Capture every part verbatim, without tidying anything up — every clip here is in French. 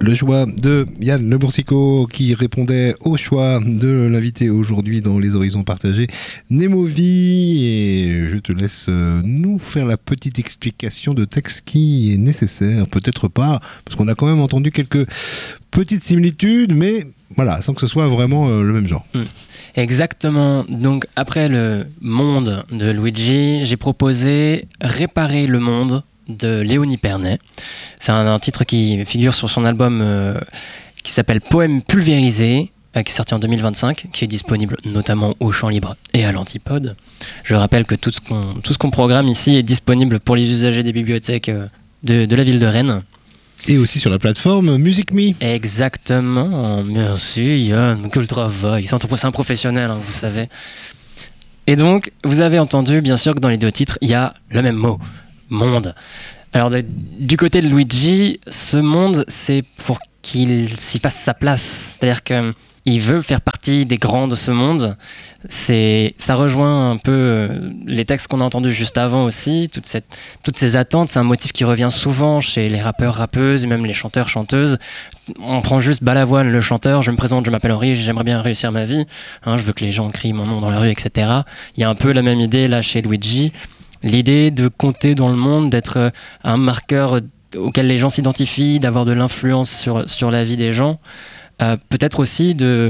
Le choix de Yann Le Boursicot qui répondait au choix de l'invité aujourd'hui dans Les Horizons Partagés, Nemovi. Et je te laisse nous faire la petite explication de texte qui est nécessaire. Peut-être pas, parce qu'on a quand même entendu quelques petites similitudes, mais voilà, sans que ce soit vraiment le même genre. Mmh. Exactement. Donc après le monde de Luigi, j'ai proposé Réparer le monde de Léonie Pernet. C'est un, un titre qui figure sur son album euh, qui s'appelle Poème pulvérisé, euh, qui est sorti en deux mille vingt-cinq, qui est disponible notamment au Champ Libre et à l'Antipode. Je rappelle que tout ce qu'on, tout ce qu'on programme ici est disponible pour les usagers des bibliothèques euh, de, de la ville de Rennes. Et aussi sur la plateforme Music Me. Exactement. Merci Yann, que le travail. C'est un professionnel, hein, vous savez. Et donc, vous avez entendu bien sûr que dans les deux titres, il y a le même mot. Monde. Alors de, du côté de Luigi, ce monde, c'est pour qu'il s'y fasse sa place. C'est-à-dire qu'il veut faire partie des grands de ce monde. C'est, ça rejoint un peu les textes qu'on a entendus juste avant aussi. Toute cette, toutes ces attentes, c'est un motif qui revient souvent chez les rappeurs, rappeuses et même les chanteurs, chanteuses. On prend juste Balavoine, le chanteur. Je me présente, je m'appelle Henri, j'aimerais bien réussir ma vie. Hein, je veux que les gens crient mon nom dans la rue, et cetera. Il y a un peu la même idée là chez Luigi. L'idée de compter dans le monde, d'être un marqueur auquel les gens s'identifient, d'avoir de l'influence sur, sur la vie des gens. Euh, peut-être aussi de,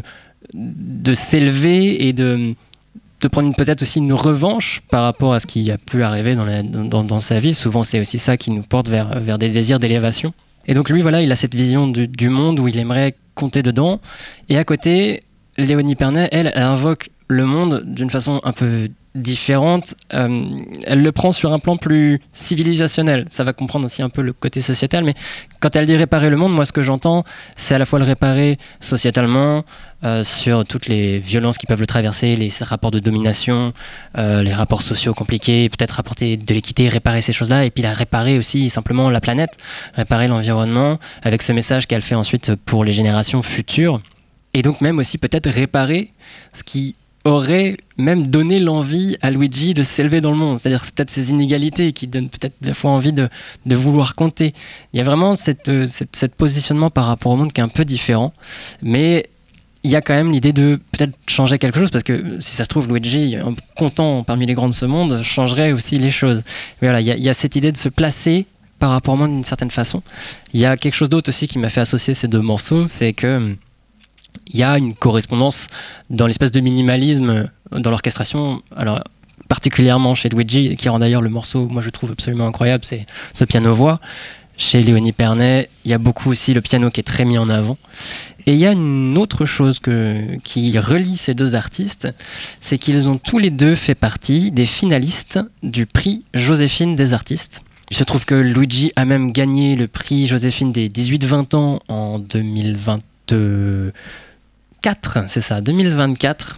de s'élever et de, de prendre une, peut-être aussi une revanche par rapport à ce qui a pu arriver dans, la, dans, dans sa vie. Souvent, c'est aussi ça qui nous porte vers, vers des désirs d'élévation. Et donc lui, voilà, il a cette vision du, du monde où il aimerait compter dedans. Et à côté, Léonie Pernet, elle, elle invoque le monde d'une façon un peu différente. Euh, elle le prend sur un plan plus civilisationnel. Ça va comprendre aussi un peu le côté sociétal, mais quand elle dit réparer le monde, moi ce que j'entends, c'est à la fois le réparer sociétalement, euh, sur toutes les violences qui peuvent le traverser, les rapports de domination, euh, les rapports sociaux compliqués, peut-être apporter de l'équité, réparer ces choses-là, et puis la réparer aussi simplement la planète, réparer l'environnement, avec ce message qu'elle fait ensuite pour les générations futures. Et donc même aussi peut-être réparer ce qui aurait même donné l'envie à Luigi de s'élever dans le monde. C'est-à-dire c'est peut-être ces inégalités qui donnent peut-être des fois envie de, de vouloir compter. Il y a vraiment cette, cette, cette positionnement par rapport au monde qui est un peu différent. Mais il y a quand même l'idée de peut-être changer quelque chose, parce que si ça se trouve, Luigi, en comptant parmi les grands de ce monde, changerait aussi les choses. Mais voilà, il y a, il y a cette idée de se placer par rapport au monde d'une certaine façon. Il y a quelque chose d'autre aussi qui m'a fait associer ces deux morceaux, c'est que il y a une correspondance dans l'espèce de minimalisme dans l'orchestration, alors particulièrement chez Luigi, qui rend d'ailleurs le morceau, moi je trouve absolument incroyable, c'est ce piano-voix. Chez Léonie Pernet, il y a beaucoup aussi le piano qui est très mis en avant. Et il y a une autre chose que, qui relie ces deux artistes, c'est qu'ils ont tous les deux fait partie des finalistes du prix Joséphine des artistes. Il se trouve que Luigi a même gagné le prix Joséphine des dix-huit vingt ans en deux mille vingt-quatre, c'est ça, deux mille vingt-quatre,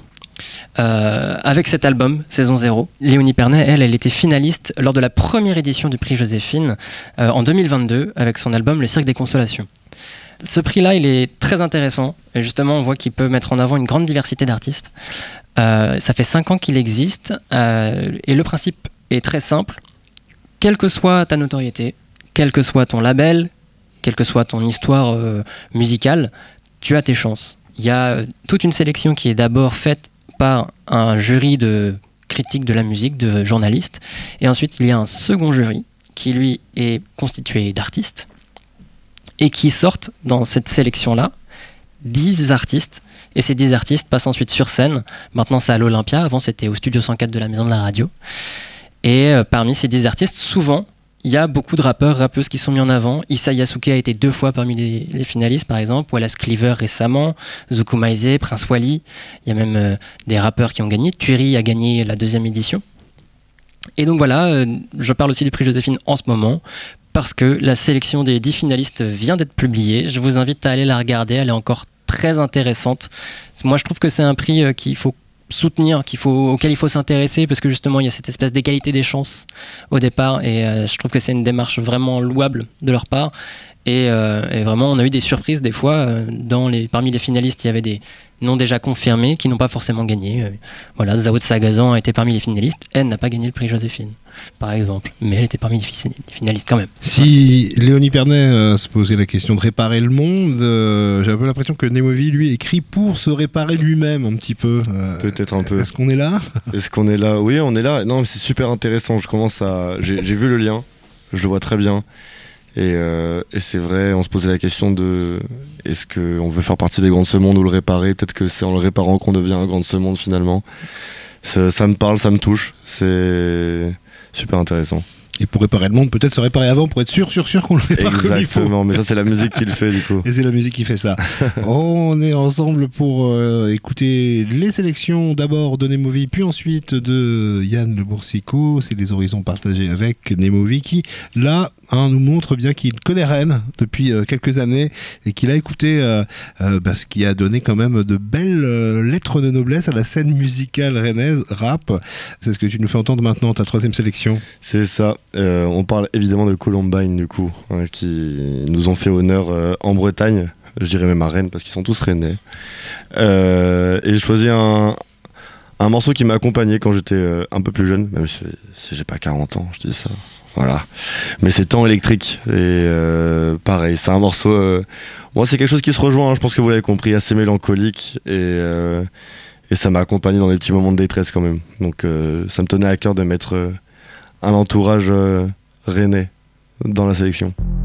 euh, avec cet album, Saison zéro. Léonie Pernet, elle, elle était finaliste lors de la première édition du prix Joséphine euh, en deux mille vingt-deux avec son album Le Cirque des Consolations. Ce prix-là, il est très intéressant. Et justement, on voit qu'il peut mettre en avant une grande diversité d'artistes. Euh, ça fait cinq ans qu'il existe euh, et le principe est très simple. Quelle que soit ta notoriété, quel que soit ton label, quelle que soit ton histoire euh, musicale, tu as tes chances. Il y a toute une sélection qui est d'abord faite par un jury de critiques de la musique, de journalistes, et ensuite il y a un second jury qui lui est constitué d'artistes et qui sortent dans cette sélection-là dix artistes, et ces dix artistes passent ensuite sur scène. Maintenant c'est à l'Olympia, avant c'était au Studio cent quatre de la Maison de la Radio, et euh, parmi ces dix artistes, souvent il y a beaucoup de rappeurs, rappeuses qui sont mis en avant. Issa Yasuke a été deux fois parmi les, les finalistes, par exemple. Wallace Cleaver récemment, Zuku Maizé, Prince Wally. Il y a même euh, des rappeurs qui ont gagné. Turi a gagné la deuxième édition. Et donc voilà, euh, je parle aussi du prix Joséphine en ce moment, parce que la sélection des dix finalistes vient d'être publiée. Je vous invite à aller la regarder, elle est encore très intéressante. Moi, je trouve que c'est un prix euh, qu'il faut soutenir, qu'il faut, auquel il faut s'intéresser, parce que justement il y a cette espèce d'égalité des chances au départ, et euh, je trouve que c'est une démarche vraiment louable de leur part, et, euh, et vraiment on a eu des surprises des fois. Euh, dans les, parmi les finalistes il y avait des noms déjà confirmés qui n'ont pas forcément gagné. Euh, voilà, Zao de Sagazan a été parmi les finalistes, elle n'a pas gagné le prix Joséphine. par exemple. Mais elle était parmi les finalistes quand même. Si voilà. Léonie Pernet euh, se posait la question de réparer le monde, euh, j'ai un peu l'impression que Nemovi, lui, écrit pour se réparer lui-même un petit peu. Euh, Peut-être un peu. Est-ce qu'on est là ? Est-ce qu'on est là ? Oui, on est là. Non, mais c'est super intéressant. Je commence à... J'ai, j'ai vu le lien. Je le vois très bien. Et, euh, et c'est vrai, on se posait la question de est-ce qu'on veut faire partie des grands de ce monde ou le réparer ? Peut-être que c'est en le réparant qu'on devient un grand de ce monde finalement. Ça, ça me parle, ça me touche. C'est super intéressant. Et pour réparer le monde, peut-être se réparer avant pour être sûr, sûr, sûr qu'on le répare comme il faut. Exactement, mais ça c'est la musique qui le fait du coup. Et c'est la musique qui fait ça. On est ensemble pour euh, écouter les sélections d'abord de Nemovi, puis ensuite de Yann Le Boursicot. C'est les horizons partagés avec Nemovi qui, là, hein, nous montre bien qu'il connaît Rennes depuis euh, quelques années et qu'il a écouté euh, euh, bah, ce qui a donné quand même de belles euh, lettres de noblesse à la scène musicale rennaise, rap. C'est ce que tu nous fais entendre maintenant, ta troisième sélection. C'est ça. Euh, on parle évidemment de Columbine du coup, hein, qui nous ont fait honneur euh, en Bretagne, je dirais même à Rennes parce qu'ils sont tous rennais. Euh, et j'ai choisi un, un morceau qui m'a accompagné quand j'étais euh, un peu plus jeune, même si, si j'ai pas quarante ans, je dis ça. Voilà. Mais c'est Temps électrique. Et euh, pareil, c'est un morceau. Euh, moi, c'est quelque chose qui se rejoint, hein, je pense que vous l'avez compris, assez mélancolique. Et, euh, et ça m'a accompagné dans des petits moments de détresse quand même. Donc euh, ça me tenait à cœur de mettre. Euh, un entourage euh, rennais dans la sélection.